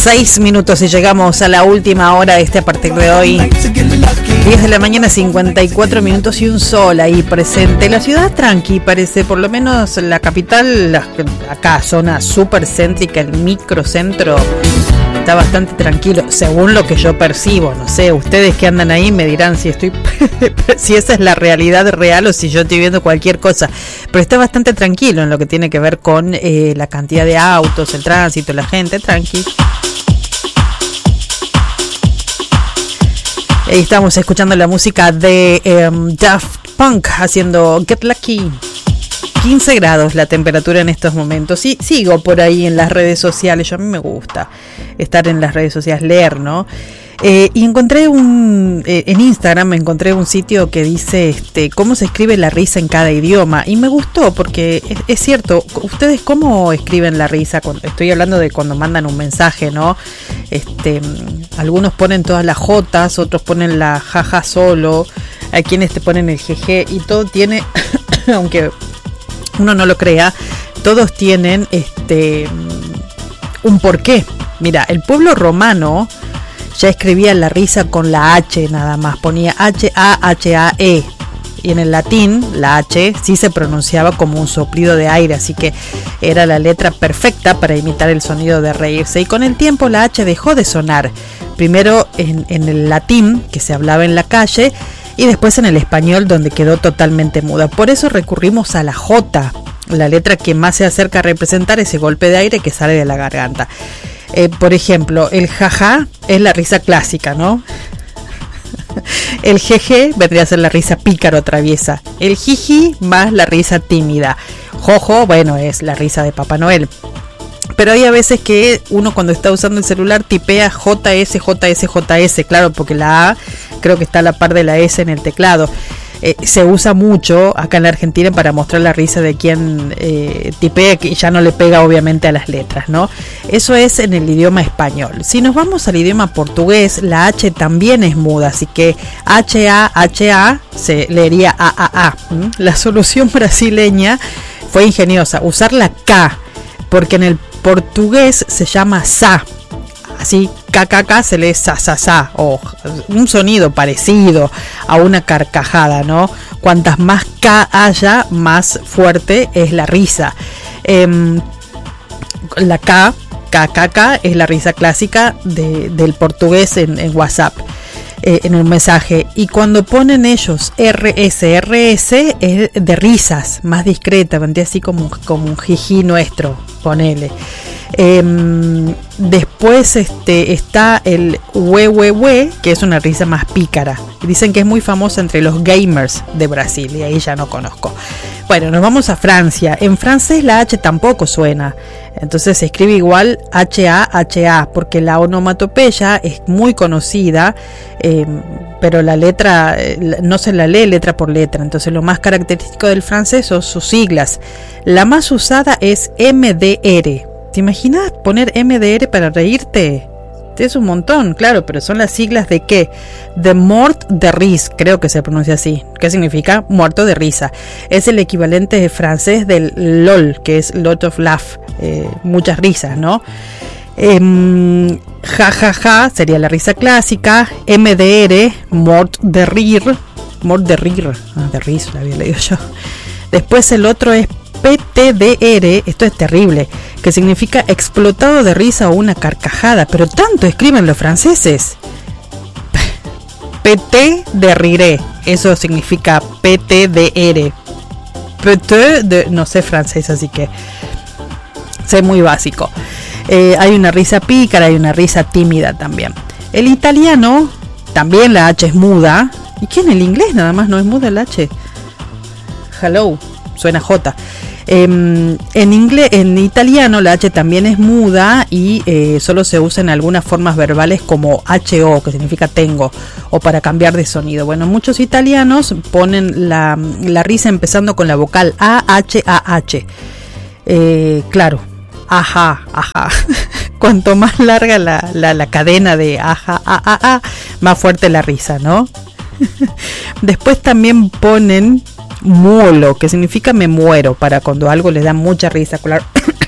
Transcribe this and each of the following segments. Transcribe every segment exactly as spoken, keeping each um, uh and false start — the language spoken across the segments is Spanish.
Seis minutos y llegamos a la última hora de este a partir de hoy. diez de la mañana, cincuenta y cuatro minutos y un sol ahí presente. La ciudad tranqui parece, por lo menos la capital, la, acá zona súper céntrica, el microcentro, está bastante tranquilo, según lo que yo percibo. No sé, ustedes que andan ahí me dirán si estoy si esa es la realidad real o si yo estoy viendo cualquier cosa. Pero está bastante tranquilo en lo que tiene que ver con eh, la cantidad de autos, el tránsito, la gente, tranqui. Ahí estamos escuchando la música de eh, Daft Punk haciendo Get Lucky. quince grados la temperatura en estos momentos. Sí, sigo por ahí en las redes sociales. Yo a mí me gusta estar en las redes sociales, leer, ¿no? Eh, y encontré un eh, en Instagram me encontré un sitio que dice este cómo se escribe la risa en cada idioma, y me gustó porque es, es cierto. Ustedes cómo escriben la risa, cuando, estoy hablando de cuando mandan un mensaje, ¿no? Este, algunos ponen todas las jotas, otros ponen la jaja solo, hay quienes te ponen el jeje, y todo tiene aunque uno no lo crea, todos tienen este un porqué. Mira, el pueblo romano ya escribía la risa con la H nada más, ponía H A H A E, y en el latín la H sí se pronunciaba como un soplido de aire, así que era la letra perfecta para imitar el sonido de reírse. Y con el tiempo la H dejó de sonar, primero en, en el latín, que se hablaba en la calle, y después en el español, donde quedó totalmente muda. Por eso recurrimos a la J, la letra que más se acerca a representar ese golpe de aire que sale de la garganta. Eh, por ejemplo, el jaja es la risa clásica, ¿no? El jeje vendría a ser la risa pícaro traviesa. El jiji más la risa tímida. Jojo, bueno, es la risa de Papá Noel. Pero hay a veces que uno cuando está usando el celular tipea J S, J S, J S, claro, porque la A creo que está a la par de la S en el teclado. Eh, se usa mucho acá en la Argentina para mostrar la risa de quien eh, tipea, que ya no le pega obviamente a las letras, ¿no? Eso es en el idioma español. Si nos vamos al idioma portugués, la H también es muda, así que H A H A se leería A A A. ¿Mm? La solución brasileña fue ingeniosa, usar la K, porque en el portugués se llama sa. Así, K K K se lee sa sa sa, o un sonido parecido a una carcajada, ¿no? Cuantas más K haya, más fuerte es la risa. Eh, la K, K K K, es la risa clásica de, del portugués en, en WhatsApp, eh, en un mensaje. Y cuando ponen ellos R S, R S es de risas, más discreta, vendría así como, como un jiji nuestro, ponele. Eh, después este, está el hue hue hue, que es una risa más pícara. Dicen que es muy famosa entre los gamers de Brasil, y ahí ya no conozco. Bueno, nos vamos a Francia. En francés la H tampoco suena, entonces se escribe igual H A H A, porque la onomatopeya es muy conocida, eh, pero la letra eh, no se la lee letra por letra. Entonces lo más característico del francés son sus siglas. La más usada es M D R. ¿Te imaginas poner M D R para reírte? Es un montón, claro, pero son las siglas de ¿qué? De mort de risa, creo que se pronuncia así. ¿Qué significa? Muerto de risa. Es el equivalente francés del LOL, que es lot of laugh, eh, muchas risas, ¿no? Eh, ja, ja, ja sería la risa clásica. M D R, mort de rire. Mort de rire, ah, de risa, la había leído yo. Después el otro es P T D R, esto es terrible, que significa explotado de risa o una carcajada, pero tanto escriben los franceses. P T de rire, eso significa P T D R. P T de, no sé francés, así que sé muy básico. Eh, hay una risa pícara, hay una risa tímida también. El italiano, también la H es muda. ¿Y qué en el inglés nada más no es muda la H? Hello, suena J. Eh, en inglés, en italiano la H también es muda y eh, solo se usa en algunas formas verbales como H O, que significa tengo, o para cambiar de sonido. Bueno, muchos italianos ponen la, la risa empezando con la vocal A H A H. Eh, claro, ajá, ajá. Cuanto más larga la, la, la cadena de ajá, a, a, a, más fuerte la risa, ¿no? Después también ponen muolo, que significa me muero, para cuando algo les da mucha risa. Claro,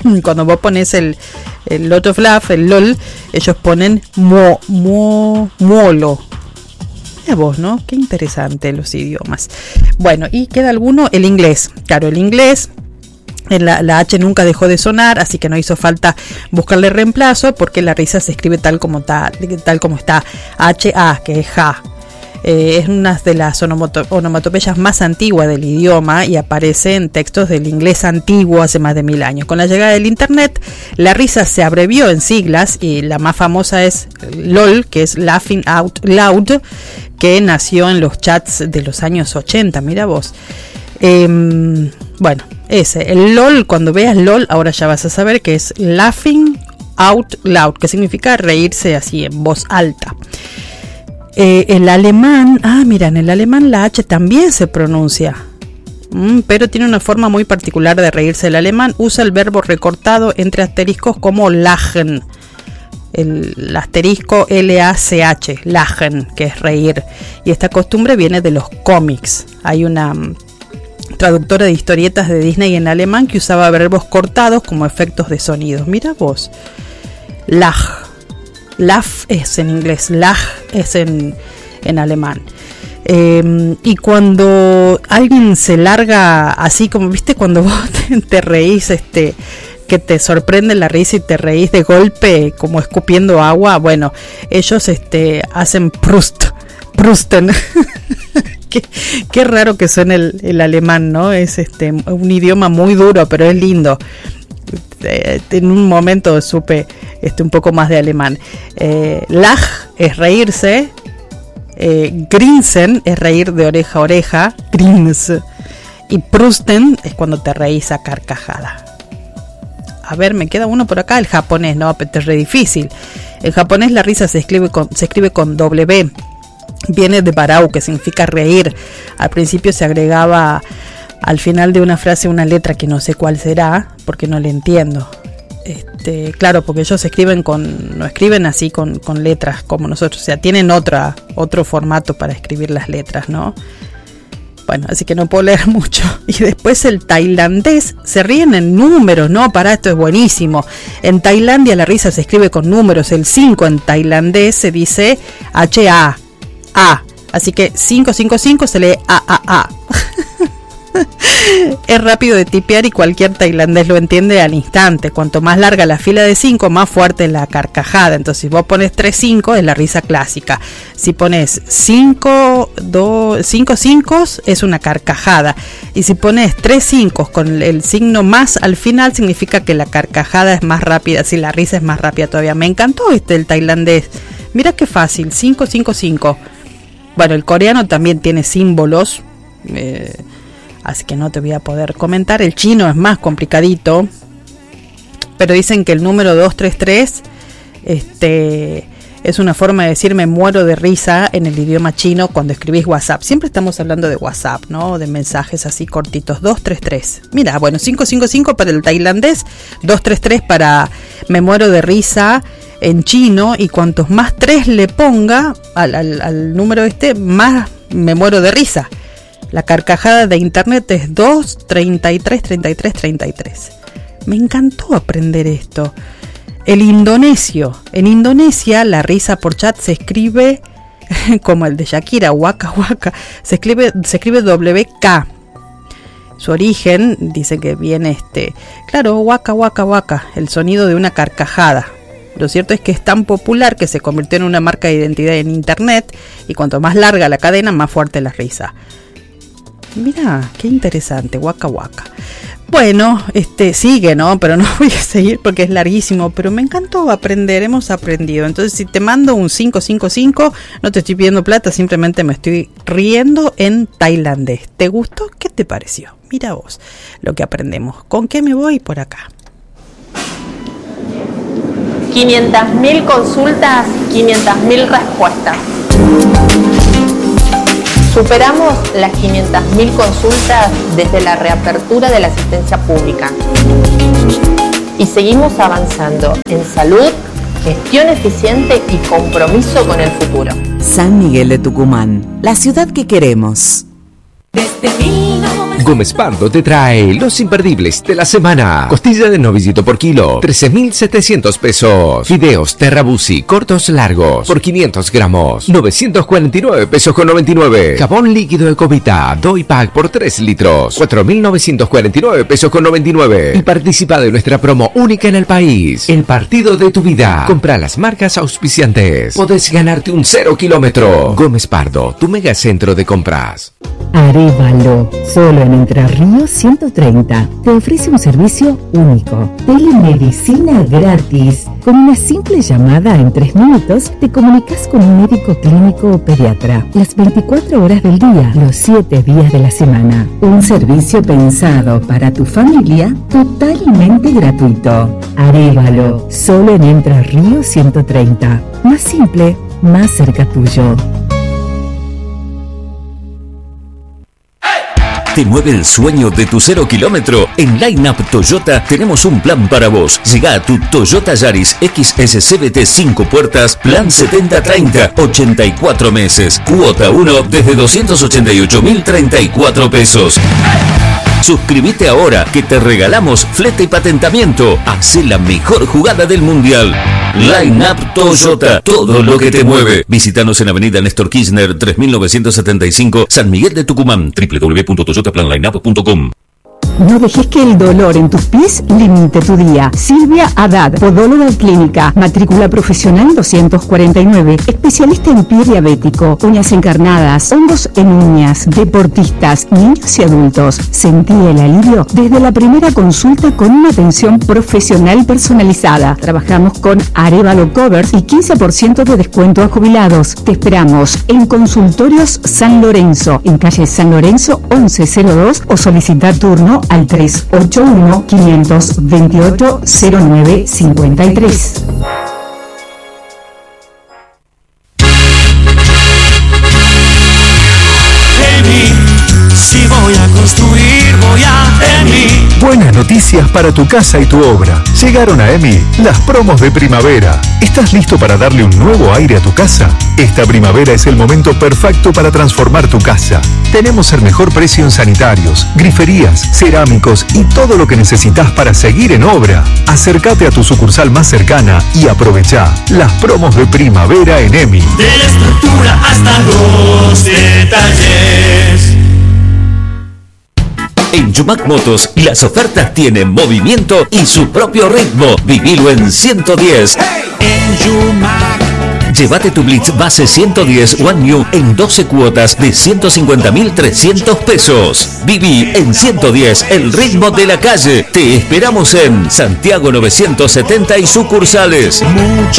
Cuando vos pones el, el Lot of Love, el LOL, ellos ponen mo, mo, molo. Mira vos, ¿no? Qué interesante los idiomas. Bueno, y queda alguno, el inglés. Claro, el inglés, la, la H nunca dejó de sonar, así que no hizo falta buscarle reemplazo, porque la risa se escribe tal como, tal, tal como está. H A, que es ja. Eh, es una de las onomato- onomatopeyas más antiguas del idioma y aparece en textos del inglés antiguo hace más de mil años. Con la llegada del internet, la risa se abrevió en siglas y la más famosa es LOL, que es Laughing Out Loud, que nació en los chats de los años ochenta, mira vos. Eh, bueno, ese, el LOL, cuando veas LOL, ahora ya vas a saber que es Laughing Out Loud, que significa reírse así en voz alta. Eh, el alemán, ah, mira, en el alemán la H también se pronuncia, mm, pero tiene una forma muy particular de reírse. El alemán usa el verbo recortado entre asteriscos como lachen, el, el asterisco L A C H, lachen, que es reír, y esta costumbre viene de los cómics. Hay una um, traductora de historietas de Disney en alemán que usaba verbos cortados como efectos de sonidos. Mira vos, lach. Laugh es en inglés, lach es en, en alemán. Eh, y cuando alguien se larga así, como viste, cuando vos te, te reís, este, que te sorprende la risa y te reís de golpe, como escupiendo agua, bueno, ellos este, hacen Proust, Prusten. qué, qué raro que suena el, el alemán, ¿no? Es este, un idioma muy duro, pero es lindo. En un momento supe este, un poco más de alemán. Eh, lach es reírse, eh, grinsen es reír de oreja a oreja, grins, y prusten es cuando te reís a carcajada. A ver, me queda uno por acá, el japonés, no, pero es re difícil. En japonés la risa se escribe con, se escribe con W, viene de barau, que significa reír. Al principio se agregaba al final de una frase una letra que no sé cuál será, porque no le entiendo. Este, claro, porque ellos escriben con, no escriben así con, con letras como nosotros, o sea, tienen otra, otro formato para escribir las letras, ¿no? Bueno, así que no puedo leer mucho. Y después el tailandés, se ríen en números, ¿no? Para esto es buenísimo. En Tailandia la risa se escribe con números, el cinco en tailandés se dice H A, A, así que cinco cinco cinco se lee A A A. Es rápido de tipear y cualquier tailandés lo entiende al instante. Cuanto más larga la fila de cinco, más fuerte la carcajada. Entonces, si vos pones tres cinco, es la risa clásica. Si pones cinco, dos, cinco cinco, es una carcajada. Y si pones tres cinco con el signo más al final, significa que la carcajada es más rápida. Si la risa es más rápida todavía. Me encantó este el tailandés. Mira qué fácil, cinco cinco cinco. Bueno, el coreano también tiene símbolos. Eh... Así que no te voy a poder comentar. El chino es más complicadito, pero dicen que el número dos tres tres este, es una forma de decir me muero de risa en el idioma chino cuando escribís WhatsApp. Siempre estamos hablando de WhatsApp, ¿no? De mensajes así cortitos. dos tres tres. Mira, bueno, cinco cinco cinco para el tailandés, dos tres tres para me muero de risa en chino, y cuantos más tres le ponga al, al, al número este, más me muero de risa. La carcajada de internet es dos treinta y tres treinta y tres treinta y tres. Me encantó aprender esto. El indonesio. En Indonesia la risa por chat se escribe como el de Shakira, waka waka. Se escribe, se escribe W K. Su origen dice que viene este, claro, waka waka waka, el sonido de una carcajada. Lo cierto es que es tan popular que se convirtió en una marca de identidad en internet, y cuanto más larga la cadena, más fuerte la risa. Mira, qué interesante, waka waka. Bueno, este sigue, ¿no? Pero no voy a seguir porque es larguísimo, pero me encantó aprender, hemos aprendido. Entonces, si te mando un cinco cinco cinco, no te estoy pidiendo plata, simplemente me estoy riendo en tailandés. ¿Te gustó? ¿Qué te pareció? Mira vos lo que aprendemos. ¿Con qué me voy por acá? quinientas mil consultas, quinientas mil respuestas. Superamos las quinientas mil consultas desde la reapertura de la asistencia pública y seguimos avanzando en salud, gestión eficiente y compromiso con el futuro. San Miguel de Tucumán, la ciudad que queremos. Desde mil novecientos Gómez Pardo te trae los imperdibles de la semana. Costilla de novillito por kilo, trece mil setecientos pesos. Fideos Terrabusi cortos largos por quinientos gramos, novecientos cuarenta y nueve pesos con noventa y nueve. Jabón líquido Ecovita Doy Pack por tres litros, cuatro mil novecientos cuarenta y nueve pesos con noventa y nueve. Y participa de nuestra promo única en el país. El partido de tu vida. Compra las marcas auspiciantes. Podés ganarte un cero kilómetro. Gómez Pardo, tu megacentro de compras. Arévalo, solo en Entre Ríos ciento treinta, te ofrece un servicio único, telemedicina gratis. Con una simple llamada en tres minutos te comunicas con un médico clínico o pediatra las veinticuatro horas del día, los siete días de la semana. Un servicio pensado para tu familia totalmente gratuito. Arévalo, solo en Entre Ríos ciento treinta. Más simple, más cerca tuyo. ¿Te mueve el sueño de tu cero kilómetro? En Line Up Toyota tenemos un plan para vos. Llega a tu Toyota Yaris X S C V T cinco puertas, plan setenta treinta, ochenta y cuatro meses. Cuota uno desde doscientos ochenta y ocho mil treinta y cuatro pesos. Suscríbete ahora que te regalamos flete y patentamiento. Hacé la mejor jugada del mundial. Line Up Toyota, todo lo que te mueve. Visítanos en Avenida Néstor Kirchner tres mil novecientos setenta y cinco, San Miguel de Tucumán. doble u doble u doble u punto toyota plan line up punto com. No dejes que el dolor en tus pies limite tu día. Silvia Haddad, podóloga clínica, matrícula profesional doscientos cuarenta y nueve, especialista en pie diabético, uñas encarnadas, hongos en uñas, deportistas, niños y adultos. Sentí el alivio desde la primera consulta con una atención profesional personalizada. Trabajamos con Arévalo Covers y quince por ciento de descuento a jubilados. Te esperamos en Consultorios San Lorenzo, en calle San Lorenzo once cero dos, o solicita turno al tres ocho uno, cinco dos ocho, cero nueve cinco tres. Si voy a construir, voy a EMI. Buenas noticias para tu casa y tu obra. Llegaron a EMI las promos de primavera. ¿Estás listo para darle un nuevo aire a tu casa? Esta primavera es el momento perfecto para transformar tu casa. Tenemos el mejor precio en sanitarios, griferías, cerámicos y todo lo que necesitas para seguir en obra. Acércate a tu sucursal más cercana y aprovecha las promos de primavera en EMI. De la estructura hasta los detalles. En Yumac Motos, las ofertas tienen movimiento y su propio ritmo. Vivilo en ciento diez. En Yumac. Llévate tu Blitz base ciento diez One New en doce cuotas de ciento cincuenta mil trescientos pesos. Viví en ciento diez, el ritmo de la calle. Te esperamos en Santiago novecientos setenta y sucursales. Mucho